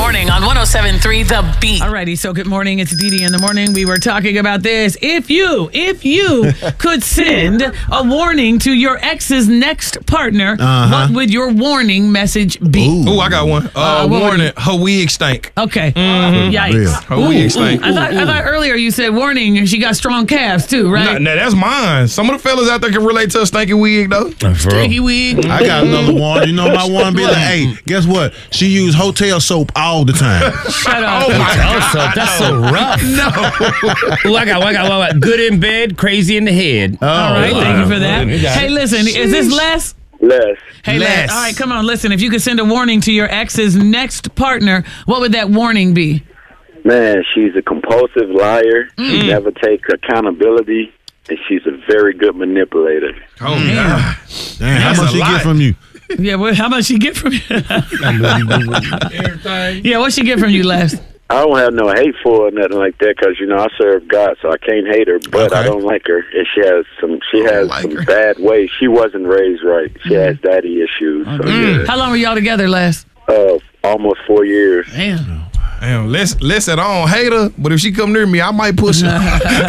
morning on 107.3 The Beat. Alrighty, so good morning. It's Dee Dee in the morning. We were talking about this. If you could send a warning to your ex's next partner, what would your warning message be? Ooh, I got one. Warning, her wig stink. Okay. Yikes. Her wig stink. I thought earlier you said warning, she got strong calves too, right? Nah, that's mine. Some of the fellas out there can relate to a stinky wig, though. Stinky wig. I got another one. You know, my one be like, hey, guess what? She use hotel soap all the time. Shut up. Oh, my Hotel God. soap, that's so rough. No. Ooh, I got. Good in bed, crazy in the head. All right, thank you for that. You got Hey, it. listen, is this Les? Les. Hey, Les. Les. All right, come on, listen. If you could send a warning to your ex's next partner, what would that warning be? Man, she's a compulsive liar. She never takes accountability, and she's a very good manipulator. Oh, God. Damn, how That's much a she lot. get from you? Yeah, well, how much she get from you? Everything. Yeah, what she get from you, Les? I don't have no hate for her or nothing like that because, you know, I serve God, so I can't hate her, but I Okay. don't like her. And she has some like her. bad ways. She wasn't raised right. She has daddy issues. So, yeah. How long were y'all together, Les? Almost 4 years. Damn. Damn, listen, I don't hate her, but if she come near me, I might push her. And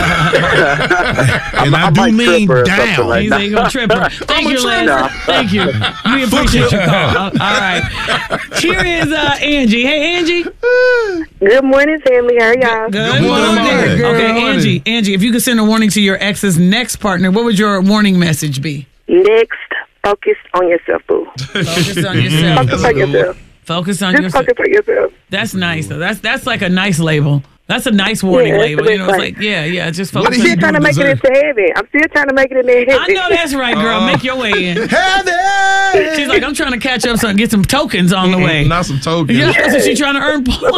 I I do might mean trip her or something down. like He's ain't gonna trip her. Thank you, Les. No. Thank you. We appreciate your call. All right. Here is Angie. Hey, Angie. Good morning, family. How are y'all? Good morning. morning. Good Okay, morning. Angie, if you could send a warning to your ex's next partner, what would your warning message be? Next, focus on yourself, boo. Focus on yourself. Focus on yourself. Focus on Just yourself. focus on yourself. That's nice, though. That's like a nice label. That's a nice warning Yeah, label. that's You know, it's right. like, yeah, just What focus did on he I'm still trying to do make it deserve? into heaven. I'm still trying to make it into heaven. I know that's right, girl. Make your way in. Heather! She's like, I'm trying to catch up, get some tokens on the way. Not some tokens. Yeah, so she's trying to earn points.